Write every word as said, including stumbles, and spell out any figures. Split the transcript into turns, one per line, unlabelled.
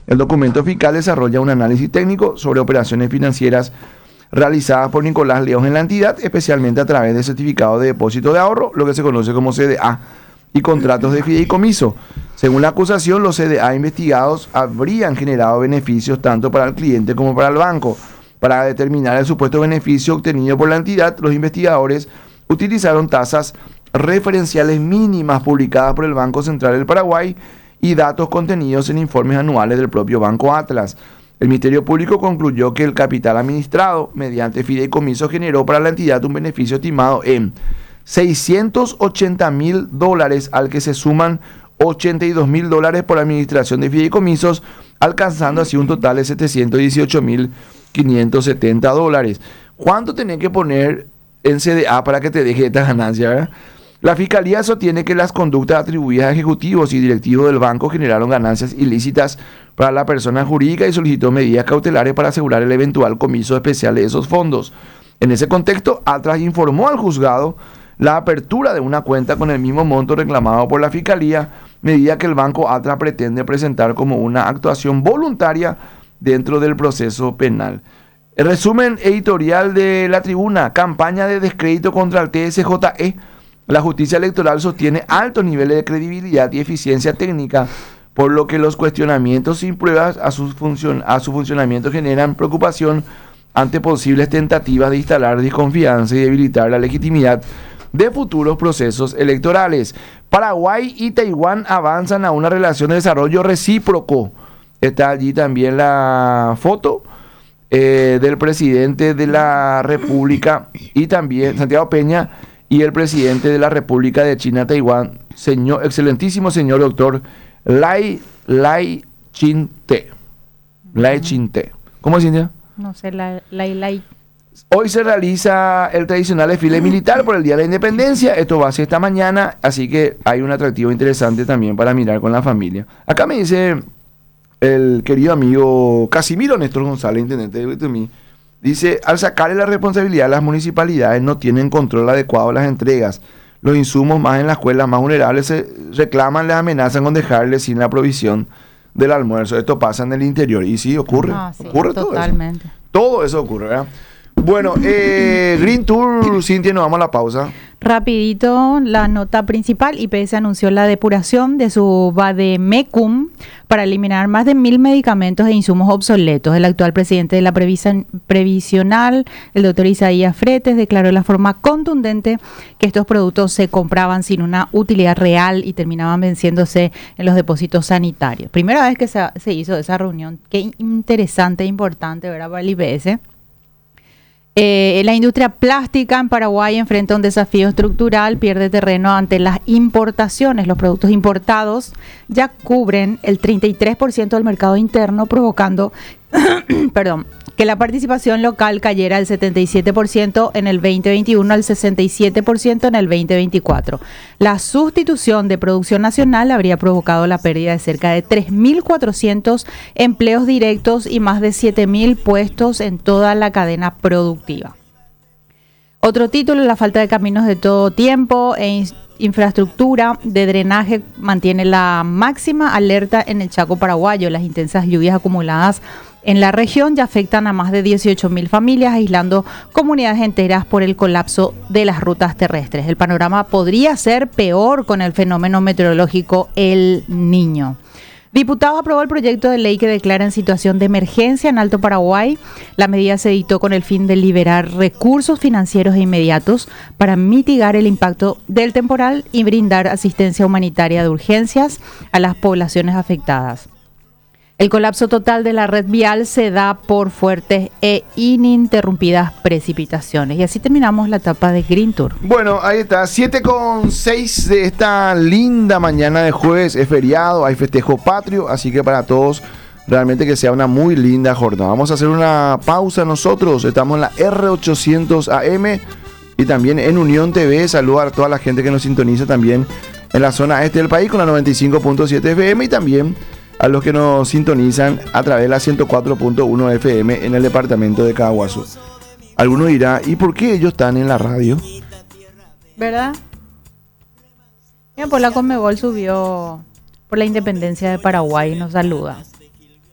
El documento fiscal desarrolla un análisis técnico sobre operaciones financieras realizadas por Nicolás León en la entidad, especialmente a través de certificados de depósito de ahorro, lo que se conoce como C D A, y contratos de fideicomiso. Según la acusación, los C D A investigados habrían generado beneficios tanto para el cliente como para el banco. Para determinar el supuesto beneficio obtenido por la entidad, los investigadores utilizaron tasas referenciales mínimas publicadas por el Banco Central del Paraguay y datos contenidos en informes anuales del propio Banco Atlas. El Ministerio Público concluyó que el capital administrado mediante fideicomiso generó para la entidad un beneficio estimado en seiscientos ochenta mil dólares, al que se suman ochenta y dos mil dólares por administración de fideicomisos, alcanzando así un total de setecientos dieciocho mil quinientos setenta dólares. ¿Cuánto tenés que poner en C D A para que te deje esta ganancia, verdad? La Fiscalía sostiene que las conductas atribuidas a ejecutivos y directivos del banco generaron ganancias ilícitas para la persona jurídica y solicitó medidas cautelares para asegurar el eventual comiso especial de esos fondos. En ese contexto, Atlas informó al juzgado la apertura de una cuenta con el mismo monto reclamado por la Fiscalía, medida que el Banco Atlas pretende presentar como una actuación voluntaria dentro del proceso penal. El resumen editorial de La Tribuna: campaña de descrédito contra el T S J E. La justicia electoral sostiene altos niveles de credibilidad y eficiencia técnica, por lo que los cuestionamientos sin pruebas a su, funcion- a su funcionamiento generan preocupación ante posibles tentativas de instalar desconfianza y debilitar la legitimidad de futuros procesos electorales. Paraguay y Taiwán avanzan a una relación de desarrollo recíproco. Está allí también la foto eh, del presidente de la República y también Santiago Peña y el presidente de la República de China, Taiwán, señor, excelentísimo señor doctor Lai, Lai Ching-te. Lai Ching-te. ¿Cómo es, Cintia?
No sé, Lai, Lai, Lai.
Hoy se realiza el tradicional desfile militar por el Día de la Independencia. Esto va a ser esta mañana, así que hay un atractivo interesante también para mirar con la familia. Acá me dice el querido amigo Casimiro Néstor González, intendente de Vitumí, dice: al sacarle la responsabilidad a las municipalidades no tienen control adecuado de las entregas. Los insumos más en las escuelas más vulnerables se reclaman, les amenazan con dejarles sin la provisión del almuerzo. Esto pasa en el interior y sí, ocurre.
Ah, sí,
ocurre
totalmente.
Todo eso. Todo eso ocurre, ¿verdad? Bueno, eh, Green Tour, Cintia, nos vamos a la pausa.
Rapidito, la nota principal: I P S anunció la depuración de su vademecum para eliminar más de mil medicamentos e insumos obsoletos. El actual presidente de la Previsión, Previsional, el doctor Isaías Fretes, declaró de la forma contundente que estos productos se compraban sin una utilidad real y terminaban venciéndose en los depósitos sanitarios. Primera vez que se, se hizo esa reunión. Qué interesante e importante, ¿verdad?, para el I P S. Eh, la industria plástica en Paraguay enfrenta un desafío estructural, pierde terreno ante las importaciones. Los productos importados ya cubren el treinta y tres por ciento del mercado interno, provocando perdón, que la participación local cayera del setenta y siete por ciento en el veinte veintiuno al sesenta y siete por ciento en el veinte veinticuatro. La sustitución de producción nacional habría provocado la pérdida de cerca de tres mil cuatrocientos empleos directos y más de siete mil puestos en toda la cadena productiva. Otro título: la falta de caminos de todo tiempo e in- infraestructura de drenaje mantiene la máxima alerta en el Chaco paraguayo. Las intensas lluvias acumuladas en la región ya afectan a más de dieciocho mil familias, aislando comunidades enteras por el colapso de las rutas terrestres. El panorama podría ser peor con el fenómeno meteorológico El Niño. Diputados aprobó el proyecto de ley que declara en situación de emergencia en Alto Paraguay. La medida se dictó con el fin de liberar recursos financieros e inmediatos para mitigar el impacto del temporal y brindar asistencia humanitaria de urgencias a las poblaciones afectadas. El colapso total de la red vial se da por fuertes e ininterrumpidas precipitaciones. Y así terminamos la etapa de Green Tour.
Bueno, ahí está, siete con seis de esta linda mañana de jueves. Es feriado, hay festejo patrio, así que para todos realmente que sea una muy linda jornada. Vamos a hacer una pausa nosotros. Estamos en la R ochocientos A M y también en Unión T V. Saludar a toda la gente que nos sintoniza también en la zona este del país con la noventa y cinco punto siete F M y también a los que nos sintonizan a través de la ciento cuatro punto uno F M en el departamento de Caguazú. Alguno dirá: ¿y por qué ellos están en la radio?
¿Verdad? Mira, pues la Conmebol subió por la independencia de Paraguay y nos saluda.